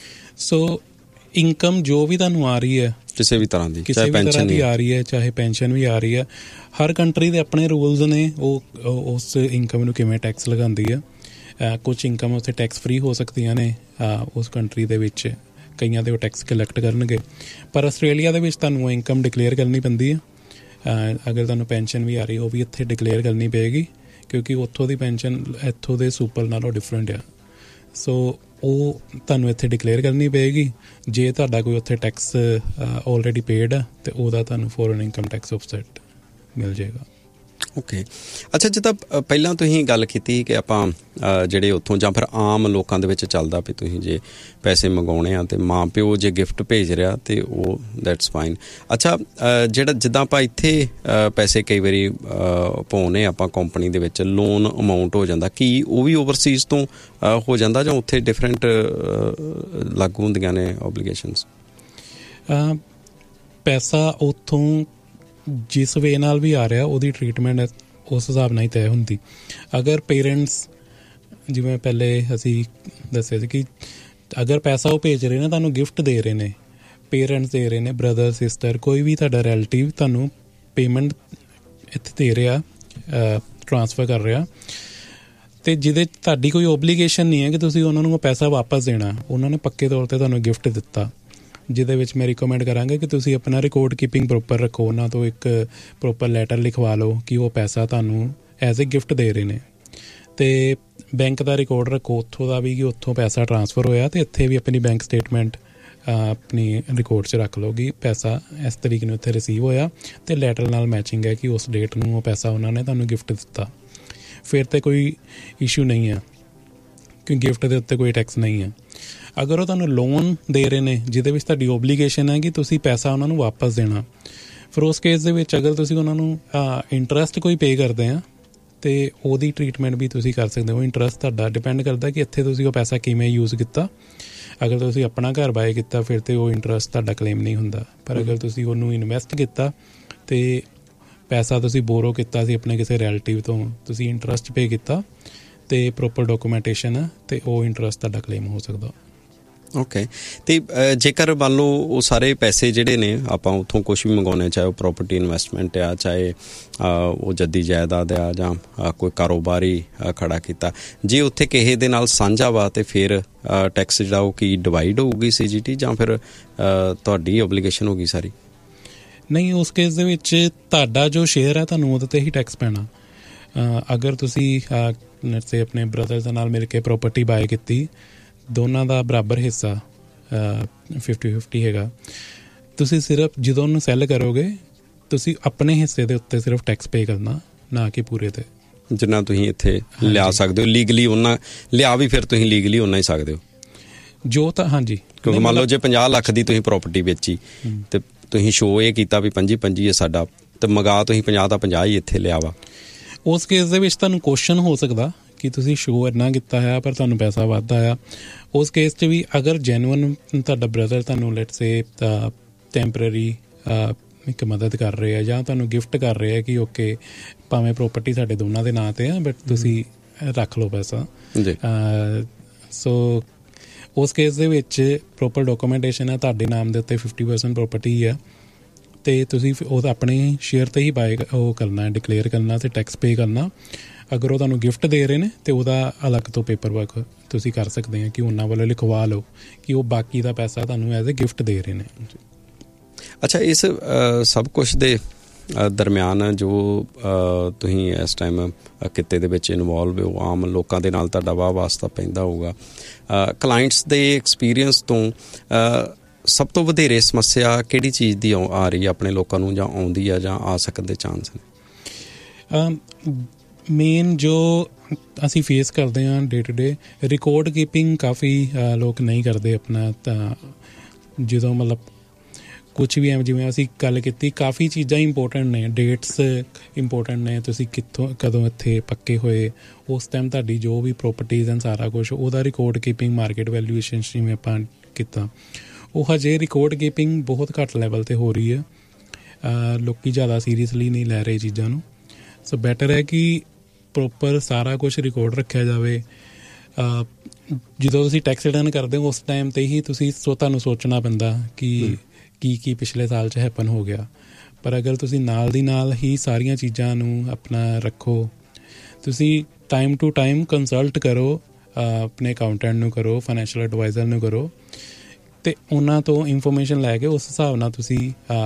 S1: ਸੋ ਇਨਕਮ ਜੋ ਵੀ ਤੁਹਾਨੂੰ ਆ ਰਹੀ ਹੈ
S2: ਕਿਸੇ ਵੀ ਤਰ੍ਹਾਂ ਦੀ,
S1: ਕਿਸੇ ਵੀ ਤਰ੍ਹਾਂ ਦੀ ਆ ਰਹੀ ਹੈ, ਚਾਹੇ ਪੈਨਸ਼ਨ ਵੀ ਆ ਰਹੀ ਹੈ, ਹਰ ਕੰਟਰੀ ਦੇ ਆਪਣੇ ਰੂਲਸ ਨੇ ਉਹ ਉਸ ਇਨਕਮ ਨੂੰ ਕਿਵੇਂ ਟੈਕਸ ਲਗਾਉਂਦੀ ਹੈ। ਕੁਛ ਇਨਕਮ ਉੱਥੇ ਟੈਕਸ ਫਰੀ ਹੋ ਸਕਦੀਆਂ ਨੇ ਉਸ ਕੰਟਰੀ ਦੇ ਵਿੱਚ, ਕਈਆਂ ਦੇ ਉਹ ਟੈਕਸ ਕਲੈਕਟ ਕਰਨਗੇ, ਪਰ ਆਸਟ੍ਰੇਲੀਆ ਦੇ ਵਿੱਚ ਤੁਹਾਨੂੰ ਉਹ ਇਨਕਮ ਡਿਕਲੇਅਰ ਕਰਨੀ ਪੈਂਦੀ ਹੈ। ਅਗਰ ਤੁਹਾਨੂੰ ਪੈਨਸ਼ਨ ਵੀ ਆ ਰਹੀ ਉਹ ਵੀ ਇੱਥੇ ਡਿਕਲੇਅਰ ਕਰਨੀ ਪਏਗੀ, ਕਿਉਂਕਿ ਉੱਥੋਂ ਦੀ ਪੈਨਸ਼ਨ ਇੱਥੋਂ ਦੇ ਸੁਪਰ ਨਾਲੋਂ ਡਿਫਰੈਂਟ ਆ। ਸੋ ਉਹ ਤੁਹਾਨੂੰ ਇੱਥੇ ਡਿਕਲੇਅਰ ਕਰਨੀ ਪਏਗੀ। ਜੇ ਤੁਹਾਡਾ ਕੋਈ ਉੱਥੇ ਟੈਕਸ ਆਲਰੇਡੀ ਪੇਡ ਆ ਅਤੇ ਉਹਦਾ ਤੁਹਾਨੂੰ ਫੋਰਨ ਇਨਕਮ ਟੈਕਸ ਆਫਸੈਟ ਮਿਲ ਜਾਏਗਾ।
S2: ਓਕੇ, ਅੱਛਾ, ਜਿੱਦਾਂ ਪਹਿਲਾਂ ਤੁਸੀਂ ਗੱਲ ਕੀਤੀ ਕਿ ਆਪਾਂ ਜਿਹੜੇ ਉੱਥੋਂ ਜਾਂ ਫਿਰ ਆਮ ਲੋਕਾਂ ਦੇ ਵਿੱਚ ਚੱਲਦਾ ਵੀ ਤੁਸੀਂ ਜੇ ਪੈਸੇ ਮੰਗਾਉਣੇ ਆ ਅਤੇ ਮਾਂ ਪਿਓ ਜੇ ਗਿਫਟ ਭੇਜ ਰਿਹਾ ਅਤੇ ਉਹ ਦੈਟਸ ਫਾਈਨ। ਅੱਛਾ, ਜਿਹੜਾ ਜਿੱਦਾਂ ਆਪਾਂ ਇੱਥੇ ਪੈਸੇ ਕਈ ਵਾਰੀ ਪਾਉਂਦੇ ਆਪਾਂ ਕੰਪਨੀ ਦੇ ਵਿੱਚ, ਲੋਨ ਅਮਾਊਂਟ ਹੋ ਜਾਂਦਾ, ਕੀ ਉਹ ਵੀ ਓਵਰਸੀਜ਼ ਤੋਂ ਹੋ ਜਾਂਦਾ ਜਾਂ ਉੱਥੇ ਡਿਫਰੈਂਟ ਲਾਗੂ ਹੁੰਦੀਆਂ ਨੇ ਓਬਲੀਗੇਸ਼ਨਸ?
S1: ਪੈਸਾ ਉੱਥੋਂ ਜਿਸ ਵੇ ਨਾਲ ਵੀ ਆ ਰਿਹਾ ਉਹਦੀ ਟਰੀਟਮੈਂਟ ਉਸ ਹਿਸਾਬ ਨਾਲ ਹੀ ਤੈਅ ਹੁੰਦੀ। ਅਗਰ ਪੇਰੈਂਟਸ, ਜਿਵੇਂ ਪਹਿਲੇ ਅਸੀਂ ਦੱਸਿਆ ਸੀ ਕਿ ਅਗਰ ਪੈਸਾ ਉਹ ਭੇਜ ਰਹੇ ਨੇ, ਤੁਹਾਨੂੰ ਗਿਫਟ ਦੇ ਰਹੇ ਨੇ, ਪੇਰੈਂਟਸ ਦੇ ਰਹੇ ਨੇ, ਬ੍ਰਦਰ ਸਿਸਟਰ, ਕੋਈ ਵੀ ਤੁਹਾਡਾ ਰਿਲੇਟਿਵ ਤੁਹਾਨੂੰ ਪੇਮੈਂਟ ਇੱਥੇ ਦੇ ਰਿਹਾ, ਟਰਾਂਸਫਰ ਕਰ ਰਿਹਾ, ਅਤੇ ਜਿਹਦੇ ਤੁਹਾਡੀ ਕੋਈ ਓਬਲੀਗੇਸ਼ਨ ਨਹੀਂ ਹੈ ਕਿ ਤੁਸੀਂ ਉਹਨਾਂ ਨੂੰ ਉਹ ਪੈਸਾ ਵਾਪਸ ਦੇਣਾ। ਉਹਨਾਂ ਨੇ ਪੱਕੇ ਤੌਰ 'ਤੇ ਤੁਹਾਨੂੰ ਗਿਫਟ ਦਿੱਤਾ, ਜਿਹਦੇ ਵਿੱਚ ਮੈਂ ਰਿਕਮੈਂਡ ਕਰਾਂਗਾ ਕਿ ਤੁਸੀਂ ਆਪਣਾ ਰਿਕਾਰਡ ਕੀਪਿੰਗ ਪ੍ਰੋਪਰ ਰੱਖੋ, ਉਹਨਾਂ ਤੋਂ ਇੱਕ ਪ੍ਰੋਪਰ ਲੈਟਰ ਲਿਖਵਾ ਲਓ ਕਿ ਉਹ ਪੈਸਾ ਤੁਹਾਨੂੰ ਐਜ਼ ਏ ਗਿਫਟ ਦੇ ਰਹੇ ਨੇ, ਅਤੇ ਬੈਂਕ ਦਾ ਰਿਕਾਰਡ ਰੱਖੋ ਉੱਥੋਂ ਦਾ ਵੀ ਕਿ ਉੱਥੋਂ ਪੈਸਾ ਟਰਾਂਸਫਰ ਹੋਇਆ, ਅਤੇ ਇੱਥੇ ਵੀ ਆਪਣੀ ਬੈਂਕ ਸਟੇਟਮੈਂਟ ਆਪਣੀ ਰਿਕਾਰਡ 'ਚ ਰੱਖ ਲਓ ਕਿ ਪੈਸਾ ਇਸ ਤਰੀਕੇ ਨੂੰ ਇੱਥੇ ਰਿਸੀਵ ਹੋਇਆ ਅਤੇ ਲੈਟਰ ਨਾਲ ਮੈਚਿੰਗ ਹੈ ਕਿ ਉਸ ਡੇਟ ਨੂੰ ਉਹ ਪੈਸਾ ਉਹਨਾਂ ਨੇ ਤੁਹਾਨੂੰ ਗਿਫਟ ਦਿੱਤਾ। ਫਿਰ ਤਾਂ ਕੋਈ ਇਸ਼ੂ ਨਹੀਂ ਹੈ ਕਿਉਂਕਿ ਗਿਫਟ ਦੇ ਉੱਤੇ ਕੋਈ ਟੈਕਸ ਨਹੀਂ ਹੈ। ਅਗਰ ਉਹ ਤੁਹਾਨੂੰ ਲੋਨ ਦੇ ਰਹੇ ਨੇ ਜਿਹਦੇ ਵਿੱਚ ਤੁਹਾਡੀ ਓਬਲੀਗੇਸ਼ਨ ਹੈ ਕਿ ਤੁਸੀਂ ਪੈਸਾ ਉਹਨਾਂ ਨੂੰ ਵਾਪਸ ਦੇਣਾ, ਫਿਰ ਉਸ ਕੇਸ ਦੇ ਵਿੱਚ ਅਗਰ ਤੁਸੀਂ ਉਹਨਾਂ ਨੂੰ ਇੰਟਰਸਟ ਕੋਈ ਪੇ ਕਰਦੇ ਆ ਅਤੇ ਉਹਦੀ ਟਰੀਟਮੈਂਟ ਵੀ ਤੁਸੀਂ ਕਰ ਸਕਦੇ ਹੋ। ਇੰਟਰਸਟ ਤੁਹਾਡਾ ਡਿਪੈਂਡ ਕਰਦਾ ਕਿ ਇੱਥੇ ਤੁਸੀਂ ਉਹ ਪੈਸਾ ਕਿਵੇਂ ਯੂਜ਼ ਕੀਤਾ। ਅਗਰ ਤੁਸੀਂ ਆਪਣਾ ਘਰ ਬਾਏ ਕੀਤਾ ਫਿਰ ਤਾਂ ਉਹ ਇੰਟਰਸਟ ਤੁਹਾਡਾ ਕਲੇਮ ਨਹੀਂ ਹੁੰਦਾ, ਪਰ ਅਗਰ ਤੁਸੀਂ ਉਹਨੂੰ ਇਨਵੈਸਟ ਕੀਤਾ ਅਤੇ ਪੈਸਾ ਤੁਸੀਂ ਬੋਰੋ ਕੀਤਾ ਸੀ ਆਪਣੇ ਕਿਸੇ ਰਿਲੇਟਿਵ ਤੋਂ, ਤੁਸੀਂ ਇੰਟਰਸਟ ਪੇ ਕੀਤਾ ਅਤੇ ਪ੍ਰੋਪਰ ਡਾਕੂਮੈਂਟੇਸ਼ਨ ਹੈ ਅਤੇ ਉਹ ਇੰਟਰਸਟ ਤੁਹਾਡਾ ਕਲੇਮ ਹੋ ਸਕਦਾ।
S2: ਓਕੇ, ਅਤੇ ਜੇਕਰ ਮੰਨ ਲਓ ਉਹ ਸਾਰੇ ਪੈਸੇ ਜਿਹੜੇ ਨੇ ਆਪਾਂ ਉੱਥੋਂ ਕੁਛ ਵੀ ਮੰਗਵਾਉਂਦੇ, ਚਾਹੇ ਉਹ ਪ੍ਰੋਪਰਟੀ ਇਨਵੈਸਟਮੈਂਟ ਆ, ਚਾਹੇ ਉਹ ਜੱਦੀ ਜਾਇਦਾਦ ਆ, ਜਾਂ ਕੋਈ ਕਾਰੋਬਾਰੀ ਖੜਾ ਕੀਤਾ, ਜੇ ਉੱਥੇ ਕਿਸੇ ਦੇ ਨਾਲ ਸਾਂਝਾ ਵਾ ਅਤੇ ਫਿਰ ਟੈਕਸ ਜਿਹੜਾ ਉਹ ਕੀ ਡਿਵਾਈਡ ਹੋਊਗੀ ਸੀ ਜੀ ਟੀ, ਜਾਂ ਫਿਰ ਤੁਹਾਡੀ ਓਬਲੀਗੇਸ਼ਨ ਹੋਊਗੀ ਸਾਰੀ?
S1: ਨਹੀਂ, ਉਸ ਕੇਸ ਦੇ ਵਿੱਚ ਤੁਹਾਡਾ ਜੋ ਸ਼ੇਅਰ ਹੈ ਤੁਹਾਨੂੰ ਉਹਦੇ 'ਤੇ ਹੀ ਟੈਕਸ ਪੈਣਾ। ਅਗਰ ਤੁਸੀਂ ਸੇ ਆਪਣੇ ਬ੍ਰਦਰ ਦੇ ਨਾਲ ਮਿਲ ਕੇ ਪ੍ਰੋਪਰਟੀ ਬਾਏ ਕੀਤੀ, ਦੋਨਾਂ ਦਾ ਬਰਾਬਰ ਹਿੱਸਾ ਫਿਫਟੀ ਫਿਫਟੀ ਹੈਗਾ, ਤੁਸੀਂ ਸਿਰਫ ਜਦੋਂ ਉਹਨੂੰ ਸੈੱਲ ਕਰੋਗੇ ਤੁਸੀਂ ਆਪਣੇ ਹਿੱਸੇ ਦੇ ਉੱਤੇ ਸਿਰਫ ਟੈਕਸ ਪੇ ਕਰਨਾ, ਨਾ ਕਿ ਪੂਰੇ 'ਤੇ।
S2: ਜਿੰਨਾ ਤੁਸੀਂ ਇੱਥੇ ਲਿਆ ਸਕਦੇ ਹੋ ਲੀਗਲੀ, ਉਹਨਾਂ ਲਿਆ ਵੀ ਫਿਰ ਤੁਸੀਂ ਲੀਗਲੀ ਓਨਾ ਹੀ ਸਕਦੇ ਹੋ
S1: ਜੋ ਤਾਂ। ਹਾਂਜੀ,
S2: ਕਿਉਂਕਿ ਮੰਨ ਲਓ ਜੇ ਪੰਜਾਹ ਲੱਖ ਦੀ ਤੁਸੀਂ ਪ੍ਰੋਪਰਟੀ ਵੇਚੀ ਅਤੇ ਤੁਸੀਂ ਸ਼ੋਅ ਇਹ ਕੀਤਾ ਵੀ ਪੰਜੀ ਪੰਜੀ ਹੈ ਸਾਡਾ, ਅਤੇ ਮੰਗਾ ਤੁਸੀਂ ਪੰਜਾਹ ਦਾ ਪੰਜਾਹ ਹੀ ਇੱਥੇ ਲਿਆ ਵਾ,
S1: ਉਸ ਕੇਸ ਦੇ ਵਿੱਚ ਤੁਹਾਨੂੰ ਕੁਐਸਚਨ ਹੋ ਸਕਦਾ ਕਿ ਤੁਸੀਂ ਸ਼ੋਅ ਇੰਨਾ ਕੀਤਾ ਹੈ ਪਰ ਤੁਹਾਨੂੰ ਪੈਸਾ ਵੱਧ ਆਇਆ। ਉਸ ਕੇਸ 'ਚ ਵੀ ਅਗਰ ਜੈਨੂਅਨ ਤੁਹਾਡਾ ਬ੍ਰਦਰ ਤੁਹਾਨੂੰ ਲੈਟਸ ਸੇ ਟੈਂਪਰਰੀ ਇੱਕ ਮਦਦ ਕਰ ਰਹੇ ਆ ਜਾਂ ਤੁਹਾਨੂੰ ਗਿਫਟ ਕਰ ਰਹੇ ਆ ਕਿ ਓਕੇ ਭਾਵੇਂ ਪ੍ਰੋਪਰਟੀ ਸਾਡੇ ਦੋਨਾਂ ਦੇ ਨਾਂ 'ਤੇ ਆ ਬਟ ਤੁਸੀਂ ਰੱਖ ਲਓ ਪੈਸਾ। ਸੋ ਉਸ ਕੇਸ ਦੇ ਵਿੱਚ ਪ੍ਰੋਪਰ ਡਾਕੂਮੈਂਟੇਸ਼ਨ ਹੈ, ਤੁਹਾਡੇ ਨਾਮ ਦੇ ਉੱਤੇ ਫਿਫਟੀ ਪਰਸੈਂਟ ਪ੍ਰੋਪਰਟੀ ਆ ਅਤੇ ਤੁਸੀਂ ਉਹ ਆਪਣੇ ਸ਼ੇਅਰ 'ਤੇ ਹੀ ਬਾਏ ਉਹ ਕਰਨਾ, ਡਿਕਲੇਅਰ ਕਰਨਾ ਅਤੇ ਟੈਕਸ ਪੇ ਕਰਨਾ। ਅਗਰ ਉਹ ਤੁਹਾਨੂੰ ਗਿਫਟ ਦੇ ਰਹੇ ਨੇ ਤਾਂ ਉਹਦਾ ਅਲੱਗ ਤੋਂ ਪੇਪਰ ਵਰਕ ਤੁਸੀਂ ਕਰ ਸਕਦੇ ਆ ਕਿ ਉਹਨਾਂ ਵੱਲੋਂ ਲਿਖਵਾ ਲਓ ਕਿ ਉਹ ਬਾਕੀ ਦਾ ਪੈਸਾ ਤੁਹਾਨੂੰ ਐਜ਼ ਏ ਗਿਫਟ ਦੇ ਰਹੇ ਨੇ।
S2: ਅੱਛਾ, ਇਸ ਸਭ ਕੁਛ ਦੇ ਦਰਮਿਆਨ ਜੋ ਤੁਸੀਂ ਇਸ ਟਾਈਮ ਕਿੱਤੇ ਦੇ ਵਿੱਚ ਇਨਵੋਲਵ ਹੋ, ਆਮ ਲੋਕਾਂ ਦੇ ਨਾਲ ਤੁਹਾਡਾ ਵਾਹ ਵਾਸਤਾ ਪੈਂਦਾ ਹੋਊਗਾ, ਕਲਾਇੰਟਸ ਦੇ ਐਕਸਪੀਰੀਅੰਸ ਤੋਂ ਸਭ ਤੋਂ ਵਧੇਰੇ ਸਮੱਸਿਆ ਕਿਹੜੀ ਚੀਜ਼ ਦੀ ਆ ਰਹੀ ਹੈ ਆਪਣੇ ਲੋਕਾਂ ਨੂੰ, ਜਾਂ ਆਉਂਦੀ ਆ ਜਾਂ ਆ ਸਕਣ ਦੇ ਚਾਂਸ ਨੇ?
S1: ਮੇਨ ਜੋ ਅਸੀਂ ਫੇਸ ਕਰਦੇ ਹਾਂ day to day, record keeping ਕਾਫੀ ਲੋਕ ਨਹੀਂ ਕਰਦੇ ਆਪਣਾ। ਤਾਂ ਜਦੋਂ ਮਤਲਬ ਕੁਛ ਵੀ ਐਵੇਂ ਜਿਵੇਂ ਅਸੀਂ ਗੱਲ ਕੀਤੀ, ਕਾਫੀ ਚੀਜ਼ਾਂ ਇੰਪੋਰਟੈਂਟ ਨੇ, ਡੇਟਸ ਇੰਪੋਰਟੈਂਟ ਨੇ, ਤੁਸੀਂ ਕਿੱਥੋਂ ਕਦੋਂ ਇੱਥੇ ਪੱਕੇ ਹੋਏ, ਉਸ ਟਾਈਮ ਤੁਹਾਡੀ ਜੋ ਵੀ ਪ੍ਰੋਪਰਟੀਜ਼ ਹਨ ਸਾਰਾ ਕੁਛ ਉਹਦਾ ਰਿਕਾਰਡ ਕੀਪਿੰਗ, ਮਾਰਕੀਟ ਵੈਲਿਊਏਸ਼ਨ ਜਿਵੇਂ ਆਪਾਂ ਕੀਤਾ, ਉਹ ਹਜੇ ਰਿਕਾਰਡ ਕੀਪਿੰਗ ਬਹੁਤ ਘੱਟ ਲੈਵਲ 'ਤੇ ਹੋ ਰਹੀ ਹੈ। ਲੋਕ ਜ਼ਿਆਦਾ ਸੀਰੀਅਸਲੀ ਨਹੀਂ ਲੈ ਰਹੇ ਚੀਜ਼ਾਂ ਨੂੰ। ਸੋ ਬੈਟਰ ਹੈ ਕਿ ਪ੍ਰੋਪਰ ਸਾਰਾ ਕੁਛ ਰਿਕਾਰਡ ਰੱਖਿਆ ਜਾਵੇ। ਜਦੋਂ ਤੁਸੀਂ ਟੈਕਸ ਰਿਟਰਨ ਕਰਦੇ ਹੋ ਉਸ ਟਾਈਮ 'ਤੇ ਹੀ ਤੁਸੀਂ ਸੋ ਤੁਹਾਨੂੰ ਸੋਚਣਾ ਪੈਂਦਾ ਕਿ ਕੀ ਕੀ ਪਿਛਲੇ ਸਾਲ 'ਚ ਹੈਪਨ ਹੋ ਗਿਆ। ਪਰ ਅਗਰ ਤੁਸੀਂ ਨਾਲ ਦੀ ਨਾਲ ਹੀ ਸਾਰੀਆਂ ਚੀਜ਼ਾਂ ਨੂੰ ਆਪਣਾ ਰੱਖੋ, ਤੁਸੀਂ ਟਾਈਮ ਟੂ ਟਾਈਮ ਕੰਸਲਟ ਕਰੋ, ਆਪਣੇ ਅਕਾਊਂਟੈਂਟ ਨੂੰ ਕਰੋ, ਫਾਈਨੈਂਸ਼ੀਅਲ ਐਡਵਾਈਜ਼ਰ ਨੂੰ ਕਰੋ, ਅਤੇ ਉਹਨਾਂ ਤੋਂ ਇਨਫੋਰਮੇਸ਼ਨ ਲੈ ਕੇ ਉਸ ਹਿਸਾਬ ਨਾਲ ਤੁਸੀਂ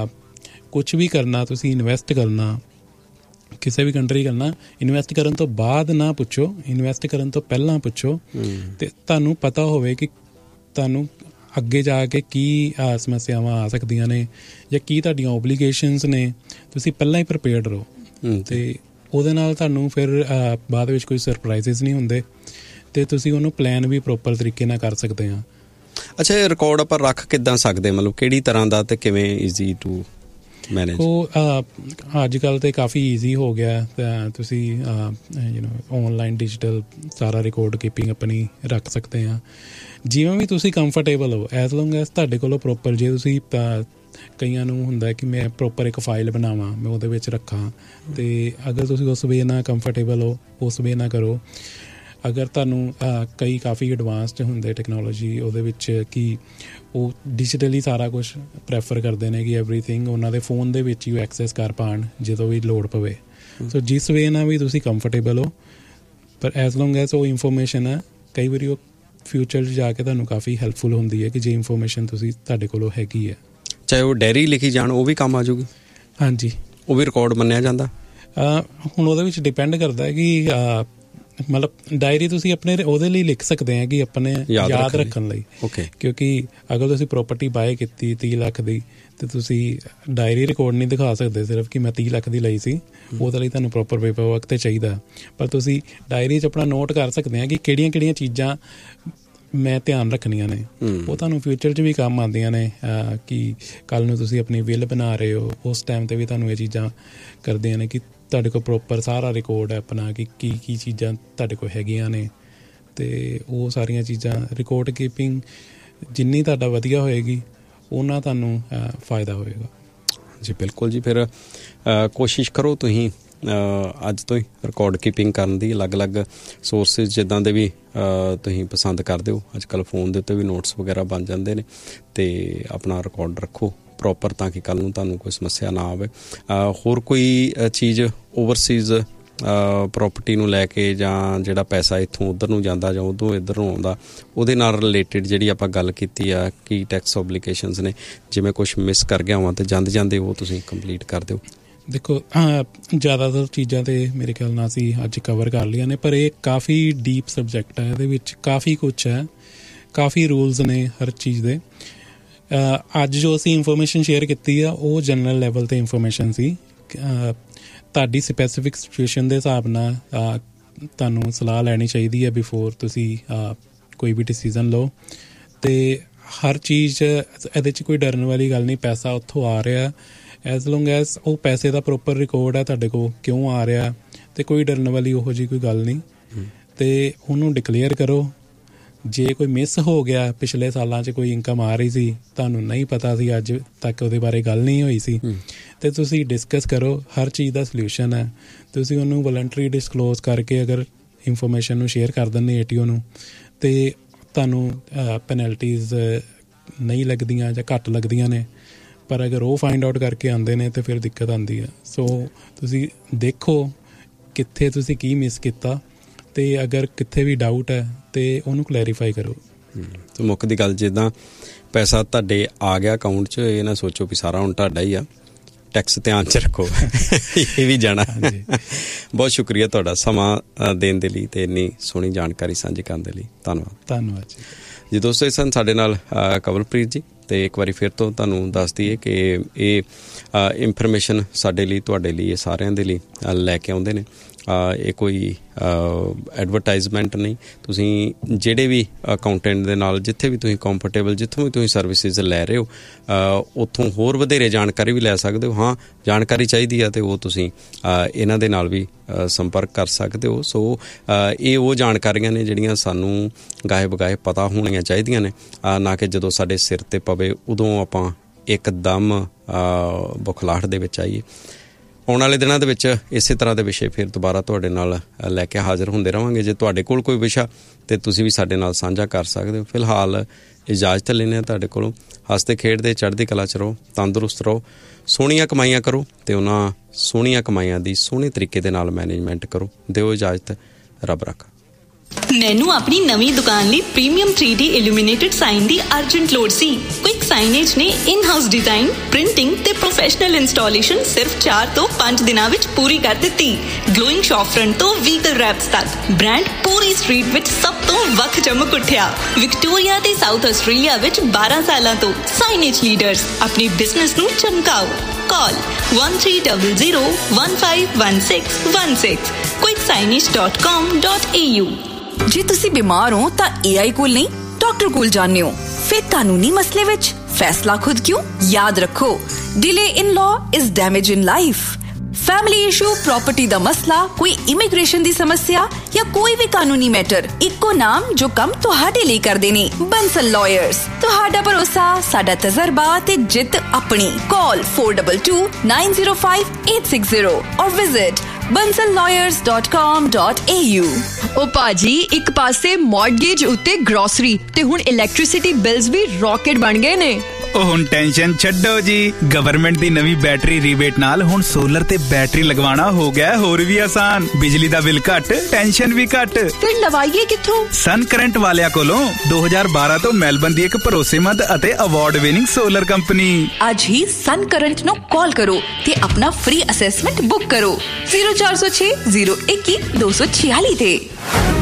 S1: ਕੁਛ ਵੀ ਕਰਨਾ, ਤੁਸੀਂ ਇਨਵੈਸਟ ਕਰਨਾ, ਕਿਸੇ ਵੀ ਕੰਟਰੀ ਕਰਨਾ, ਇਨਵੈਸਟ ਕਰਨ ਤੋਂ ਬਾਅਦ ਨਾ ਪੁੱਛੋ, ਇਨਵੈਸਟ ਕਰਨ ਤੋਂ ਪਹਿਲਾਂ ਪੁੱਛੋ, ਅਤੇ ਤੁਹਾਨੂੰ ਪਤਾ ਹੋਵੇ ਕਿ ਤੁਹਾਨੂੰ ਅੱਗੇ ਜਾ ਕੇ ਕੀ ਸਮੱਸਿਆਵਾਂ ਆ ਸਕਦੀਆਂ ਨੇ ਜਾਂ ਕੀ ਤੁਹਾਡੀਆਂ ਓਬਲੀਗੇਸ਼ਨਸ ਨੇ, ਤੁਸੀਂ ਪਹਿਲਾਂ ਹੀ ਪ੍ਰੀਪੇਅਰਡ ਰਹੋ। ਅਤੇ ਉਹਦੇ ਨਾਲ ਤੁਹਾਨੂੰ ਫਿਰ ਬਾਅਦ ਵਿੱਚ ਕੋਈ ਸਰਪ੍ਰਾਈਜ਼ਿਜ਼ ਨਹੀਂ ਹੁੰਦੇ ਅਤੇ ਤੁਸੀਂ ਉਹਨੂੰ ਪਲਾਨ ਵੀ ਪ੍ਰੋਪਰ ਤਰੀਕੇ ਨਾਲ ਕਰ ਸਕਦੇ ਹਾਂ।
S2: ਅੱਛਾ, ਇਹ ਰਿਕਾਰਡ ਆਪਾਂ ਰੱਖ ਕਿੱਦਾਂ ਸਕਦੇ, ਮਤਲਬ ਕਿਹੜੀ ਤਰ੍ਹਾਂ ਦਾ ਅਤੇ ਕਿਵੇਂ ਈਜ਼ੀ ਟੂ ਮੈਨੇਜ? ਉਹ
S1: ਅੱਜ ਕੱਲ੍ਹ ਤਾਂ ਕਾਫੀ ਈਜ਼ੀ ਹੋ ਗਿਆ, ਤਾਂ ਤੁਸੀਂ ਯੂ ਨੋ ਔਨਲਾਈਨ ਡਿਜੀਟਲ ਸਾਰਾ ਰਿਕਾਰਡ ਕੀਪਿੰਗ ਆਪਣੀ ਰੱਖ ਸਕਦੇ ਹਾਂ ਜਿਵੇਂ ਵੀ ਤੁਸੀਂ ਕੰਫਰਟੇਬਲ ਹੋ, ਐਜ਼ ਲੌਂਗ ਐਜ਼ ਤੁਹਾਡੇ ਕੋਲੋਂ ਪ੍ਰੋਪਰ, ਜੇ ਤੁਸੀਂ ਕਈਆਂ ਨੂੰ ਹੁੰਦਾ ਕਿ ਮੈਂ ਪ੍ਰੋਪਰ ਇੱਕ ਫਾਈਲ ਬਣਾਵਾਂ, ਮੈਂ ਉਹਦੇ ਵਿੱਚ ਰੱਖਾਂ, ਅਤੇ ਅਗਰ ਤੁਸੀਂ ਉਸ ਵੇ ਨਾਲ ਕੰਫਰਟੇਬਲ ਹੋ ਉਸ ਵੇ ਨਾਲ ਕਰੋ। ਅਗਰ ਤੁਹਾਨੂੰ ਕਈ ਕਾਫੀ ਐਡਵਾਂਸਡ ਹੁੰਦੇ ਟੈਕਨੋਲੋਜੀ ਉਹਦੇ ਵਿੱਚ ਕਿ ਉਹ ਡਿਜੀਟਲੀ ਸਾਰਾ ਕੁਛ ਪ੍ਰੈਫਰ ਕਰਦੇ ਨੇ ਕਿ ਐਵਰੀਥਿੰਗ ਉਹਨਾਂ ਦੇ ਫੋਨ ਦੇ ਵਿੱਚ ਹੀ ਐਕਸੈਸ ਕਰ ਪਾਉਣ ਜਦੋਂ ਵੀ ਲੋੜ ਪਵੇ। ਸੋ ਜਿਸ ਵੇ ਨਾਲ ਵੀ ਤੁਸੀਂ ਕੰਫਰਟੇਬਲ ਹੋ, ਪਰ ਐਜ਼ ਲੌਂਗ ਐਜ਼ ਉਹ ਇਨਫੋਰਮੇਸ਼ਨ ਹੈ, ਕਈ ਵਾਰੀ ਉਹ ਫਿਊਚਰ 'ਚ ਜਾ ਕੇ ਤੁਹਾਨੂੰ ਕਾਫੀ ਹੈਲਪਫੁਲ ਹੁੰਦੀ ਹੈ ਕਿ ਜੇ ਇਨਫੋਰਮੇਸ਼ਨ ਤੁਸੀਂ ਤੁਹਾਡੇ ਕੋਲੋਂ ਹੈਗੀ ਹੈ।
S2: ਚਾਹੇ ਉਹ ਡਾਇਰੀ ਲਿਖੀ ਜਾਣ, ਉਹ ਵੀ ਕੰਮ ਆ ਜਾਊਗੀ?
S1: ਹਾਂਜੀ,
S2: ਉਹ ਵੀ ਰਿਕਾਰਡ ਮੰਨਿਆ ਜਾਂਦਾ?
S1: ਹੁਣ ਉਹਦੇ ਵਿੱਚ ਡਿਪੈਂਡ ਕਰਦਾ ਹੈ ਕਿ ਮਤਲਬ ਡਾਇਰੀ ਤੁਸੀਂ ਆਪਣੇ ਉਹਦੇ ਲਈ ਲਿਖ ਸਕਦੇ ਆ ਕਿ ਆਪਣੇ ਯਾਦ ਰੱਖਣ ਲਈ।
S2: ਓਕੇ।
S1: ਕਿਉਂਕਿ ਅਗਰ ਤੁਸੀਂ ਪ੍ਰੋਪਰਟੀ ਬਾਏ ਕੀਤੀ ਤੀਹ ਲੱਖ ਦੀ ਅਤੇ ਤੁਸੀਂ ਡਾਇਰੀ ਰਿਕਾਰਡ ਨਹੀਂ ਦਿਖਾ ਸਕਦੇ ਸਿਰਫ ਕਿ ਮੈਂ ਤੀਹ ਲੱਖ ਦੀ ਲਈ ਸੀ, ਉਹਦੇ ਲਈ ਤੁਹਾਨੂੰ ਪ੍ਰੋਪਰ ਪੇਪਰ ਵਰਕ 'ਤੇ ਚਾਹੀਦਾ। ਪਰ ਤੁਸੀਂ ਡਾਇਰੀ 'ਚ ਆਪਣਾ ਨੋਟ ਕਰ ਸਕਦੇ ਆ ਕਿ ਕਿਹੜੀਆਂ ਕਿਹੜੀਆਂ ਚੀਜ਼ਾਂ ਮੈਂ ਧਿਆਨ ਰੱਖਣੀਆਂ ਨੇ, ਉਹ ਤੁਹਾਨੂੰ ਫਿਊਚਰ 'ਚ ਵੀ ਕੰਮ ਆਉਂਦੀਆਂ ਨੇ ਕਿ ਕੱਲ੍ਹ ਨੂੰ ਤੁਸੀਂ ਆਪਣੀ ਵਿਲ ਬਣਾ ਰਹੇ ਹੋ, ਉਸ ਟਾਈਮ 'ਤੇ ਵੀ ਤੁਹਾਨੂੰ ਇਹ ਚੀਜ਼ਾਂ ਕਰਦੀਆਂ ਨੇ ਕਿ ਤੁਹਾਡੇ ਕੋਲ ਪ੍ਰੋਪਰ ਸਾਰਾ ਰਿਕਾਰਡ ਹੈ ਆਪਣਾ ਕਿ ਕੀ ਕੀ ਚੀਜ਼ਾਂ ਤੁਹਾਡੇ ਕੋਲ ਹੈਗੀਆਂ ਨੇ, ਅਤੇ ਉਹ ਸਾਰੀਆਂ ਚੀਜ਼ਾਂ ਰਿਕਾਰਡ ਕੀਪਿੰਗ ਜਿੰਨੀ ਤੁਹਾਡਾ ਵਧੀਆ ਹੋਏਗੀ ਉਹਨਾਂ ਤੁਹਾਨੂੰ ਫਾਇਦਾ ਹੋਏਗਾ।
S2: ਜੀ ਬਿਲਕੁਲ ਜੀ, ਫਿਰ ਕੋਸ਼ਿਸ਼ ਕਰੋ ਤੁਸੀਂ ਅੱਜ ਤੋਂ ਹੀ ਰਿਕਾਰਡ ਕੀਪਿੰਗ ਕਰਨ ਦੀ, ਅਲੱਗ-ਅਲੱਗ ਸੋਰਸਿਸ ਜਿੱਦਾਂ ਦੇ ਵੀ ਤੁਸੀਂ ਪਸੰਦ ਕਰਦੇ ਹੋ। ਅੱਜ ਕੱਲ੍ਹ ਫੋਨ ਦੇ ਉੱਤੇ ਵੀ ਨੋਟਸ ਵਗੈਰਾ ਬਣ ਜਾਂਦੇ ਨੇ, ਅਤੇ ਆਪਣਾ ਰਿਕਾਰਡ ਰੱਖੋ ਪ੍ਰੋਪਰ ਤਾਂ ਕਿ ਕੱਲ੍ਹ ਨੂੰ ਤੁਹਾਨੂੰ ਕੋਈ ਸਮੱਸਿਆ ਨਾ ਆਵੇ। ਹੋਰ ਕੋਈ ਚੀਜ਼ ਓਵਰਸੀਜ਼ ਪ੍ਰੋਪਰਟੀ ਨੂੰ ਲੈ ਕੇ, ਜਾਂ ਜਿਹੜਾ ਪੈਸਾ ਇੱਥੋਂ ਉੱਧਰ ਨੂੰ ਜਾਂਦਾ ਜਾਂ ਉੱਧਰੋਂ ਇੱਧਰ ਨੂੰ ਆਉਂਦਾ, ਉਹਦੇ ਨਾਲ ਰਿਲੇਟਿਡ ਜਿਹੜੀ ਆਪਾਂ ਗੱਲ ਕੀਤੀ ਆ ਕੀ ਟੈਕਸ ਓਬਲੀਗੇਸ਼ਨਸ ਨੇ, ਜਿਵੇਂ ਕੁਛ ਮਿਸ ਕਰ ਗਿਆ ਹੋਵਾਂ ਤਾਂ ਜਾਂਦੇ ਜਾਂਦੇ ਉਹ ਤੁਸੀਂ ਕੰਪਲੀਟ ਕਰ ਦਿਓ।
S1: ਦੇਖੋ, ਜ਼ਿਆਦਾਤਰ ਚੀਜ਼ਾਂ ਤਾਂ ਮੇਰੇ ਖਿਆਲ ਨਾਲ ਅਸੀਂ ਅੱਜ ਕਵਰ ਕਰ ਲਈਆਂ ਨੇ, ਪਰ ਇਹ ਕਾਫੀ ਡੀਪ ਸਬਜੈਕਟ ਹੈ, ਇਹਦੇ ਵਿੱਚ ਕਾਫੀ ਕੁਛ ਹੈ, ਕਾਫੀ ਰੂਲਸ ਨੇ ਹਰ ਚੀਜ਼ ਦੇ। ਅੱਜ ਜੋ ਅਸੀਂ ਇਨਫੋਰਮੇਸ਼ਨ ਸ਼ੇਅਰ ਕੀਤੀ ਆ ਉਹ ਜਨਰਲ ਲੈਵਲ 'ਤੇ ਇਨਫੋਰਮੇਸ਼ਨ ਸੀ। ਤੁਹਾਡੀ ਸਪੈਸੀਫਿਕ ਸਿਚੁਏਸ਼ਨ ਦੇ ਹਿਸਾਬ ਨਾਲ ਤੁਹਾਨੂੰ ਸਲਾਹ ਲੈਣੀ ਚਾਹੀਦੀ ਹੈ ਬਿਫੋਰ ਤੁਸੀਂ ਕੋਈ ਵੀ ਡਿਸੀਜ਼ਨ ਲਓ, ਅਤੇ ਹਰ ਚੀਜ਼ ਇਹਦੇ 'ਚ ਕੋਈ ਡਰਨ ਵਾਲੀ ਗੱਲ ਨਹੀਂ। ਪੈਸਾ ਉੱਥੋਂ ਆ ਰਿਹਾ, ਐਜ਼ ਲੌਂਗ ਐਜ਼ ਉਹ ਪੈਸੇ ਦਾ ਪ੍ਰੋਪਰ ਰਿਕਾਰਡ ਹੈ ਤੁਹਾਡੇ ਕੋਲ ਕਿਉਂ ਆ ਰਿਹਾ, ਅਤੇ ਕੋਈ ਡਰਨ ਵਾਲੀ ਉਹੋ ਜਿਹੀ ਕੋਈ ਗੱਲ ਨਹੀਂ, ਅਤੇ ਉਹਨੂੰ ਡਿਕਲੇਅਰ ਕਰੋ, ਜੇ ਕੋਈ ਮਿਸ ਹੋ ਗਿਆ, ਪਿਛਲੇ ਸਾਲਾਂ 'ਚ ਕੋਈ ਇਨਕਮ ਆ ਰਹੀ ਸੀ, ਤੁਹਾਨੂੰ ਨਹੀਂ ਪਤਾ ਸੀ, ਅੱਜ ਤੱਕ ਉਹਦੇ ਬਾਰੇ ਗੱਲ ਨਹੀਂ ਹੋਈ ਸੀ, ਅਤੇ ਤੁਸੀਂ ਡਿਸਕਸ ਕਰੋ। ਹਰ ਚੀਜ਼ ਦਾ ਸਲਿਊਸ਼ਨ ਹੈ। ਤੁਸੀਂ ਉਹਨੂੰ ਵਲੰਟਰੀ ਡਿਸਕਲੋਜ਼ ਕਰਕੇ ਅਗਰ ਇਨਫੋਰਮੇਸ਼ਨ ਨੂੰ ਸ਼ੇਅਰ ਕਰ ਦਿੰਦੇ ਏ ਟੀ ਓ ਨੂੰ, ਅਤੇ ਤੁਹਾਨੂੰ ਪੈਨਲਟੀਜ਼ ਨਹੀਂ ਲੱਗਦੀਆਂ ਜਾਂ ਘੱਟ ਲੱਗਦੀਆਂ ਨੇ। ਪਰ ਅਗਰ ਉਹ ਫਾਈਂਡ ਆਊਟ ਕਰਕੇ ਆਉਂਦੇ ਨੇ ਤਾਂ ਫਿਰ ਦਿੱਕਤ ਆਉਂਦੀ ਹੈ। ਸੋ ਤੁਸੀਂ ਦੇਖੋ ਕਿੱਥੇ ਤੁਸੀਂ ਕੀ ਮਿਸ ਕੀਤਾ, ਅਤੇ ਅਗਰ ਕਿੱਥੇ ਵੀ ਡਾਊਟ ਹੈ ਤਾਂ ਉਹਨੂੰ ਕਲੈਰੀਫਾਈ ਕਰੋ।
S2: ਤੇ ਮੁੱਖ ਦੀ ਗੱਲ, ਜਿੱਦਾਂ ਪੈਸਾ ਤੁਹਾਡੇ ਆ ਗਿਆ ਅਕਾਊਂਟ 'ਚ, ਇਹ ਨਾ ਸੋਚੋ ਵੀ ਸਾਰਾ ਹੁਣ ਤੁਹਾਡਾ ਹੀ ਆ। ਟੈਕਸ ਧਿਆਨ 'ਚ ਰੱਖੋ, ਇਹ ਵੀ ਜਾਣਾ। ਬਹੁਤ ਸ਼ੁਕਰੀਆ ਤੁਹਾਡਾ ਸਮਾਂ ਦੇਣ ਦੇ ਲਈ ਅਤੇ ਇੰਨੀ ਸੋਹਣੀ ਜਾਣਕਾਰੀ ਸਾਂਝੀ ਕਰਨ ਦੇ ਲਈ। ਧੰਨਵਾਦ।
S1: ਧੰਨਵਾਦ ਜੀ।
S2: ਜੀ ਦੋਸਤੋ, ਇਹ ਸਨ ਸਾਡੇ ਨਾਲ ਕਵਲਪ੍ਰੀਤ ਜੀ। ਅਤੇ ਇੱਕ ਵਾਰੀ ਫਿਰ ਤੋਂ ਤੁਹਾਨੂੰ ਦੱਸ ਦਈਏ ਕਿ ਇਹ ਇਨਫੋਰਮੇਸ਼ਨ ਸਾਡੇ ਲਈ, ਤੁਹਾਡੇ ਲਈ, ਇਹ ਸਾਰਿਆਂ ਦੇ ਲਈ ਲੈ ਕੇ ਆਉਂਦੇ ਨੇ। ਇਹ ਕੋਈ ਐਡਵਰਟਾਈਜ਼ਮੈਂਟ ਨਹੀਂ। ਤੁਸੀਂ ਜਿਹੜੇ ਵੀ ਅਕਾਊਂਟੈਂਟ ਦੇ ਨਾਲ ਜਿੱਥੇ ਵੀ ਤੁਸੀਂ ਕੰਫਰਟੇਬਲ, ਜਿੱਥੋਂ ਵੀ ਤੁਸੀਂ ਸਰਵਿਸਿਜ਼ ਲੈ ਰਹੇ ਹੋ, ਉੱਥੋਂ ਹੋਰ ਵਧੇਰੇ ਜਾਣਕਾਰੀ ਵੀ ਲੈ ਸਕਦੇ ਹੋ। ਹਾਂ, ਜਾਣਕਾਰੀ ਚਾਹੀਦੀ ਆ ਅਤੇ ਉਹ ਤੁਸੀਂ ਇਹਨਾਂ ਦੇ ਨਾਲ ਵੀ ਸੰਪਰਕ ਕਰ ਸਕਦੇ ਹੋ। ਸੋ ਇਹ ਉਹ ਜਾਣਕਾਰੀਆਂ ਨੇ ਜਿਹੜੀਆਂ ਸਾਨੂੰ ਗਾਹੇ ਬਗਾਹੇ ਪਤਾ ਹੋਣੀਆਂ ਚਾਹੀਦੀਆਂ ਨੇ, ਨਾ ਕਿ ਜਦੋਂ ਸਾਡੇ ਸਿਰ 'ਤੇ ਪਵੇ ਉਦੋਂ ਆਪਾਂ ਇੱਕਦਮ ਬੁਖਲਾਹਟ ਦੇ ਵਿੱਚ ਆਈਏ। ਆਉਣ ਵਾਲੇ ਦਿਨਾਂ ਦੇ ਵਿੱਚ ਇਸੇ ਤਰ੍ਹਾਂ ਦੇ ਵਿਸ਼ੇ ਫਿਰ ਦੁਬਾਰਾ ਤੁਹਾਡੇ ਨਾਲ ਲੈ ਕੇ ਹਾਜ਼ਰ ਹੁੰਦੇ ਰਹਾਂਗੇ। ਜੇ ਤੁਹਾਡੇ ਕੋਲ ਕੋਈ ਵਿਸ਼ਾ ਤਾਂ ਤੁਸੀਂ ਵੀ ਸਾਡੇ ਨਾਲ ਸਾਂਝਾ ਕਰ ਸਕਦੇ ਹੋ। ਫਿਲਹਾਲ ਇਜਾਜ਼ਤ ਲੈਂਦੇ ਹਾਂ ਤੁਹਾਡੇ ਕੋਲੋਂ। ਹੱਸਦੇ ਖੇਡਦੇ ਚੜ੍ਹਦੀ ਕਲਾ 'ਚ ਰਹੋ, ਤੰਦਰੁਸਤ ਰਹੋ, ਸੋਹਣੀਆਂ ਕਮਾਈਆਂ ਕਰੋ ਅਤੇ ਉਹਨਾਂ ਸੋਹਣੀਆਂ ਕਮਾਈਆਂ ਦੀ ਸੋਹਣੇ ਤਰੀਕੇ ਦੇ ਨਾਲ ਮੈਨੇਜਮੈਂਟ ਕਰੋ। ਦਿਓ ਇਜਾਜ਼ਤ। ਰੱਬ ਰੱਖਾ।
S3: ਮੈਨੂੰ ਆਪਣੀ ਨਵੀਂ ਦੁਕਾਨ ਲਈ premium three D illuminated sign ਦੀ ਅਰਜੈਂਟ ਲੋੜ ਸੀ। ਕੁਇਕ ਸਾਈਨੇਜ ਨੇ ਇਨ ਹਾਊਸ ਡਿਜ਼ਾਈਨ, ਪ੍ਰਿੰਟਿੰਗ ਤੇ ਪ੍ਰੋਫੈਸ਼ਨਲ ਇੰਸਟਾਲੇਸ਼ਨ ਸਿਰਫ ਚਾਰ ਤੋਂ ਪੰਜ ਦਿਨਾਂ ਵਿੱਚ ਪੂਰੀ ਕਰ ਦਿੱਤੀ। ਗਲੋਇੰਗ ਸ਼ੌਪ ਫਰੰਟ ਤੋਂ ਵਹੀਕਲ ਰੈਪਸ ਤੱਕ ਬ੍ਰਾਂਡ ਪੂਰੀ ਸਟਰੀਟ ਵਿੱਚ ਸਭ ਤੋਂ ਵੱਖ ਚਮਕ ਉੱਠਿਆ। ਵਿਕਟੋਰੀਆ ਤੇ ਸਾਊਥ ਆਸਟ੍ਰੇਲੀਆ ਵਿੱਚ ਬਾਰਾਂ ਸਾਲਾਂ ਤੋਂ ਸਾਈਨੇਜ ਲੀਡਰਸ। ਆਪਣੇ ਬਿਜ਼ਨਸ ਨੂੰ ਚਮਕਾਓ। ਕਾਲ one three zero zero one five one six one six quick signage dot com dot a u।
S4: ਜੇ ਤੁਸੀਂ ਬਿਮਾਰ ਹੋ ਤਾਂ ਏ ਆਈ ਕੋਲ ਨਹੀਂ, ਡਾਕਟਰ ਕੋਲ ਜਾਂਦੇ ਹੋ। ਫਿਰ ਕਾਨੂੰਨੀ ਮਸਲੇ ਵਿੱਚ ਫੈਸਲਾ ਖੁਦ ਕਿਉਂ? ਯਾਦ ਰੱਖੋ, delay in law is damage in life. Family issue, property ਦਾ ਮਸਲਾ, ਕੋਈ ਇਮੀਗ੍ਰੇਸ਼ਨ ਦੀ ਸਮੱਸਿਆ ਜਾਂ ਕੋਈ ਵੀ ਕਾਨੂੰਨੀ ਮੈਟਰ, ਇੱਕੋ ਨਾਮ ਜੋ ਕੰਮ ਤੁਹਾਡੇ ਲਈ ਕਰਦੇ ਨੇ, ਬੰਸਲ ਲਾਇਰਸ। ਤੁਹਾਡਾ ਭਰੋਸਾ, ਸਾਡਾ ਤਜਰਬਾ ਤੇ ਜਿੱਤ ਆਪਣੀ। ਕਾਲ four two two nine zero five eight six zero or visit bansal lawyers dot com dot a u।
S5: ਉਹ ਭਾਜੀ, ਇੱਕ ਪਾਸੇ ਮੌਰਗੇਜ ਉੱਤੇ ਗਰੋਸਰੀ ਤੇ ਹੁਣ ਇਲੈਕਟ੍ਰਿਸਿਟੀ ਬਿਲਸ ਵੀ ਰੌਕਟ ਬਣ ਗਏ ਨੇ।
S6: ਉਹ ਹੁਣ ਟੈਨਸ਼ਨ ਛੱਡੋ ਜੀ, ਗਵਰਨਮੈਂਟ ਦੀ ਨਵੀਂ ਬੈਟਰੀ ਰੀਬੇਟ ਨਾਲ ਹੁਣ ਸੋਲਰ ਤੇ ਬੈਟਰੀ ਲਗਵਾਉਣਾ ਹੋ ਗਿਆ ਹੋਰ ਵੀ ਆਸਾਨ। ਬਿਜਲੀ ਦਾ ਬਿੱਲ ਘੱਟ, ਟੈਨਸ਼ਨ ਵੀ ਘੱਟ।
S5: ਫਿਰ ਲਵਾਈਏ ਕਿੱਥੋਂ?
S6: ਸਨ ਕਰੰਟ ਵਾਲਿਆਂ ਕੋਲੋਂ। ਦੋ ਹਜ਼ਾਰ ਬਾਰਾਂ ਤੋਂ ਮੈਲਬਨ ਦੀ ਇੱਕ ਭਰੋਸੇਮੰਦ ਅਤੇ ਅਵਾਰਡ ਵਿਨਿੰਗ ਸੋਲਰ ਕੰਪਨੀ।
S4: ਅੱਜ ਹੀ ਸਨ ਕਰੰਟ ਨੂੰ ਕਾਲ ਕਰੋ ਤੇ ਆਪਣਾ ਫ੍ਰੀ ਅਸੈਸਮੈਂਟ ਬੁੱਕ ਕਰੋ zero four zero six zero two one two six four ਤੇ।